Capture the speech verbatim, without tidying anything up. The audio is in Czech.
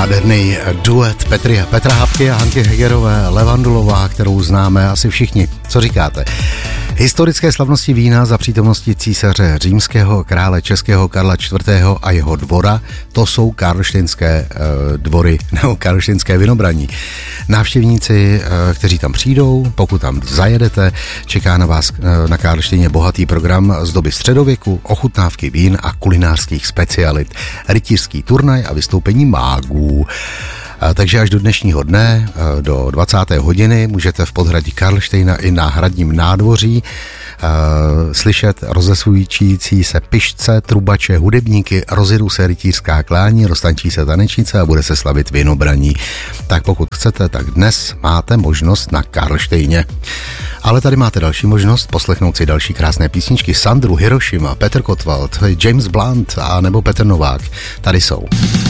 Nádherný duet Petry, Petra Habky a Hanky Hegerové, Levandulová, kterou známe asi všichni. Co říkáte? Historické slavnosti vína za přítomnosti císaře římského, krále českého Karla čtvrtého a jeho dvora, to jsou karlštejnské e, dvory, nebo karlštejnské vinobraní. Návštěvníci, e, kteří tam přijdou, pokud tam zajedete, čeká na vás e, na Karlštejně bohatý program z doby středověku, ochutnávky vín a kulinářských specialit, rytířský turnaj a vystoupení mágů. Takže až do dnešního dne, do dvacáté hodiny, můžete v podhradí Karlštejna i na hradním nádvoří uh, slyšet rozesvující se pišce, trubače, hudebníky, rozjedou se rytířská klání, roztančí se tanečnice a bude se slavit vinobraní. Tak pokud chcete, tak dnes máte možnost na Karlštejně. Ale tady máte další možnost poslechnout si další krásné písničky Sandru, Hiroshima, Petr Kotwald, James Blunt a nebo Petr Novák. Tady jsou.